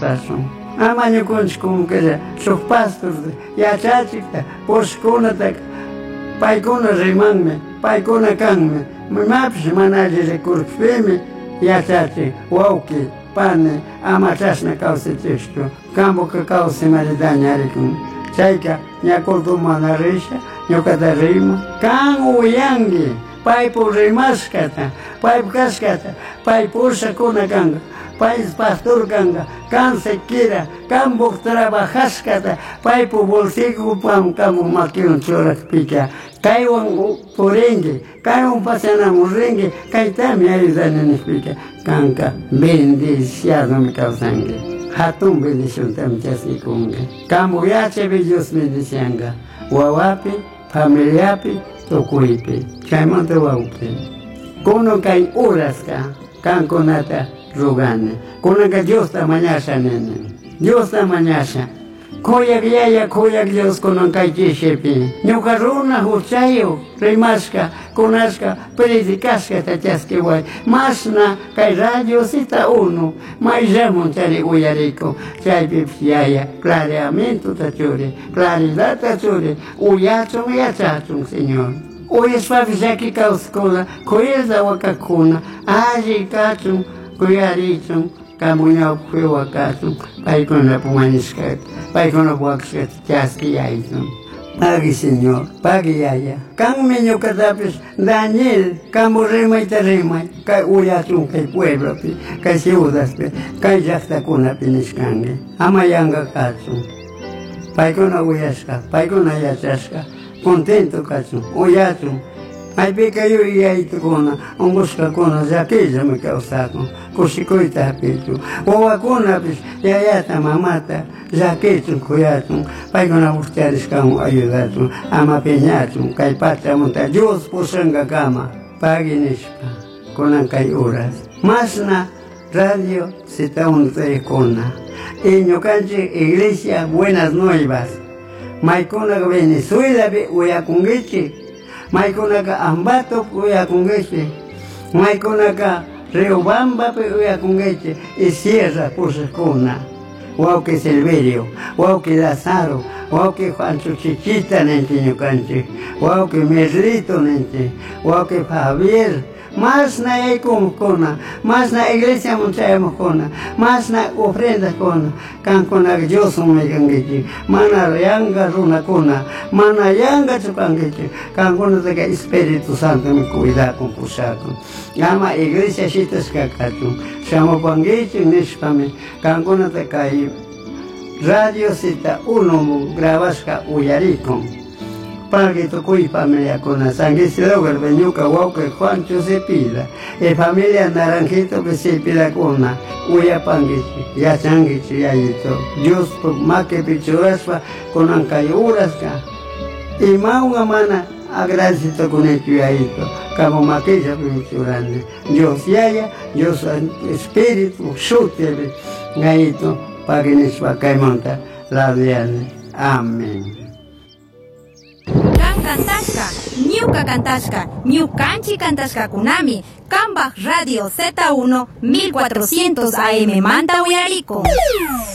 paso. Amaño como que sus pastos, ya chachita, posconata, paicona rimanme, paicona canme, me maps manaje de curfeme, ya chachi, wauki, pane, amachasna causa texto, campo que causa maridañaricum, chaika, ñacolto manarisha, ñocatarima, can uyangi, paipo rimascata, paipo cascata, paipo sacona ganga. País pastor ganga, can sequera, can bok trabajascata, paipo bolsigo pam camu maquion choras pica, caiwan porengue, caiwan pasanamos rengue, caitami ayudan en explica, canca, bendiciado mi causangue, hatun bendición tam chasicunga, camu yache bellos bendicianga, wawapi, familiapi, tokuipi, chaimonte waupe, kono kai urasca, can conata, rugane, kunaga Dios ta mañasha nene, Dios ta mañasha, koyak yaya koyak Dios konan kaichi shepi, ñukaruna huchayo, rimasca, kunasca, predicasca tachaski guay, masna kai radio sita uno, maizamon chari uyarico, chay pipsiaya, clareamiento tachore, claridad tachore, uyachon yachachon, Señor. Hoy es pavisaki kauscola, coyesa wakakuna, aji kachun, Kuyarichun, kamuña fuewakasun, paikona pumaniscat, paikona puaxcat, chaski yaizun. Pagi señor, pagi yaya. Kan meño catapes, Daniel, camu remay te remay, kai uyatun, kai pueblo, kai ciudas, kai yastacuna piniscange, amayanga katsun. Paikona uyasca, paikona yachasca, contento katsun, uyatun. Ai pica eu e aí tu cona, busca cona, já que já me causaram, coxicoita peito, ou a cona pis, e aí tá mamata, já que tu cuiatum, pai cona buscares cão ajudatum, ama penhatum, cai pata monta, Deus posanga cama, pague nispa, conan cai horas, mas na radio se tá cona, e no canche iglesia buenas nuevas, maicona Venezuela be uyakungichi. Maikonaka Ambato uya kungeche, Maikonaka Riobamba uya kungeche, y Sierra Pusacuna, Huauque Silverio, Huauque Lazaro, Huauque Juancho Chiquita nente ñucanche, Huauque Merlito nente, Huauque Javier, más na kona, más na iglesia monchayamos kona, más na ofrendas kona, kan kona Dios me gangechi, mana yanga runa kona, mana yanga chukangechi, kan kona de Espíritu Santo me cuida con pusaco. Llama iglesia chitas kakatu, chamo pangechi nespame, kan kona de kai radio cita uno grabasca uyaricon. Para tu cui familia con la sangre se lo verbeñuca guauque Juancho se pila, e familia naranjito que se pila con la uya pangichi, ya changichi ya yito, Dios por más que pichuraspa con ancayurasca, y más una mana agradecido con el tuyayito, como maquilla pichurande, Dios yaya, Dios espíritu, sutebe, gayito, para que nos va a monta la diane. Amén. Cantashka, Ñuka Cantashka, Ñukanchi Cantashka Kunami, Kambaj Radio Z1 1400 AM Manta Uyariko.